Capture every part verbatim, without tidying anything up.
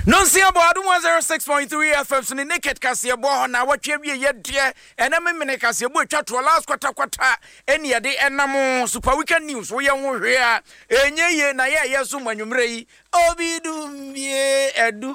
Non si abo adu one oh six point three F M so ne naked kase bo na watwe wie ye de ena memene kase bo atwa to last kwata kwata eni ye de enam super weekend news wo ye ho hwe a enye ye na ye ye so manwumre yi obidumie edu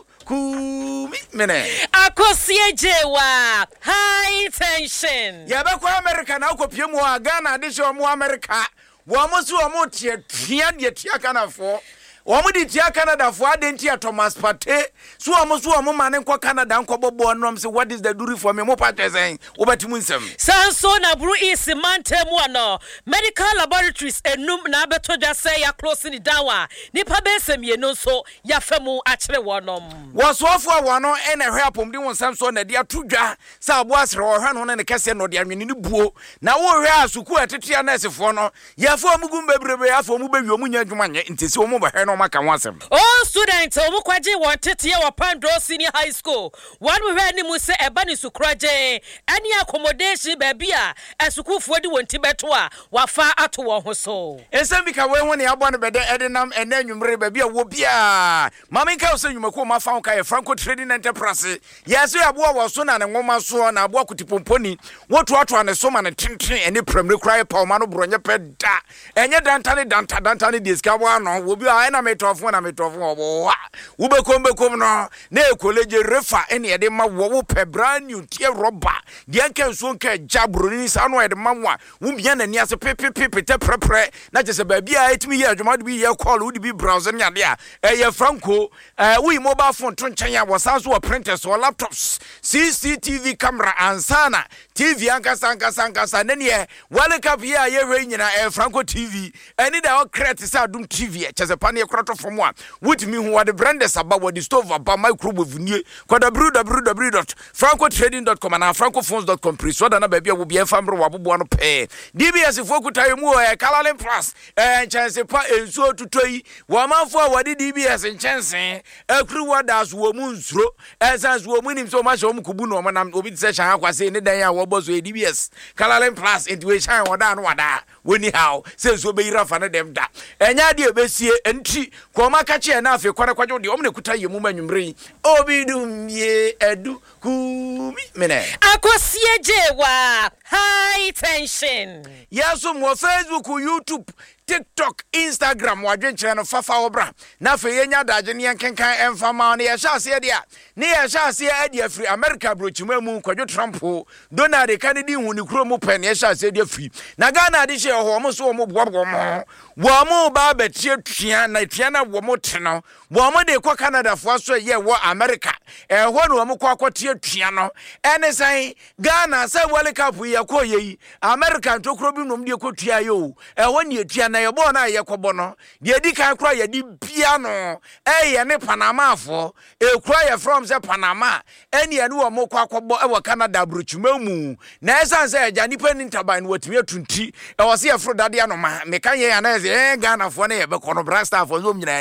kumi mene akosie jewa high tension ya be kwa America na akopie mu a Ghana de so mu America wo mo so mo tie tia de tia kanafo Omo di tia Canada for adentia Thomas Partey so omo so omo mane nko Canada nko bobo onom say what is the duty for me mo Partey saying obatimu nsem sanso na bru is mantemu ano medical laboratories enum na abeto dwa say ya close ni dawa nipa besem no so ya femu akere wonom wasofo wono ene hwe apom di wonsam so na dia tudwa sa abo asre wo hwe no ne kese no de anwene ni buo na wo hwe asuku etetia na esefo no ya fo omugum bebrebe ya fo omu bewi omu nya adwuma nye ntesi omu ba hwe no maka wasem all students omu kwaje won tete ya Wapando Senior High School one we hwe ni mu se eba ni sukuraje ani accommodation baby a asukufuo di wonti beto a wafa ato wo ho so ensem bi ka we ho ne abo no bede edenam ena nwumre baby a wo bia mama ka so nwumako ma fa ka ye Franco Trading Enterprise yeso ya bo wo so na ne ngoma so na abo akutipomponi woto ato ane so ma ne tenten ene premre krai pa ma no bronye peda enye dantane danta dantane diska bo ano wo bi a na metofo na metofo obo wo be kom be kom no na college refa ene ye de ma wo wo pe brand new tie roba de anka so nka jabroni sa no ye de ma wo wo bia na ni ase pepepe te prepre na je se ba bia etimi ye adwuma de bi ye call wo de bi browser nya de a eh Franco eh we mobile phone to nchen ya wo sanso wo printers wo laptops C C T V camera ansana T V anka sanka sanka sa ne ne wale cap ye ye hwe nyina eh Franco T V eni da o create sa dum T V che se pa ne kroto from one wutimi hu wo de brandes aba wo de stove aba microwave nie kwa w w w dot franco trading dot com na francophones dot com pre so da na ba bia wo bia famro wo bobo no pe D B S fo kutaye mu e Calalin Plus eh chance pa enso tutoi wo manfo a wo de D B S chance akru wadas wo mu nsuro esans wo mu nim so ma sho mu kubu no manam obi tse shan akwase ne dan ya wo bozo D B S Calalin Plus into shan woda no wada woni how se so be yira fa ne dem da enya de obesie enti ko ma ka che na afi kwara kwajo de omne kutaye mu manwumre obidum ye edu kumi mene akosie jewa high tension yaso mo Facebook YouTube TikTok, Instagram, wadwenkyere no fafa obra. Na fe yenya daje ne yenkenkan emfama ne ye hyase de a. Ne ye hyase ade afri America brochima mu kwadwo Trump Donald Kennedy hu ne kuro mu pen ye hyase de afri. Na Ghana de hye ho mo so mo boabo mo. Wo mo ba betie tua na tua na wo mo te no. Wo mo de kwa Canada fo so ye wo America. Eh ho no mo kwa kwatie tua no. Ene san Ghana se World Cup ye ko ye America to kuro bi no de ko tua yo. Eh ho ne tua na yebo na yekobo no de di kan kra ye di bia no eh ye ne Panama afo e kra ye from se Panama eni ye ne wo mo kwa akobo e wo Canada brochuma mu na esan se eja nipa ni ntaban no watimi atunti e wo se ye fro dade anoma me kan ye ya na e Ghana fo na ye be kono brasta fo zo nyina